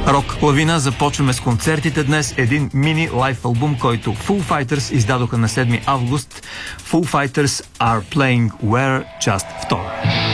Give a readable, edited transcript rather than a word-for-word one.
Рок лавина започваме с концертите днес. Един мини лайф албум, който Foo Fighters издадоха на 7 август. Foo Fighters are playing We're Just 2.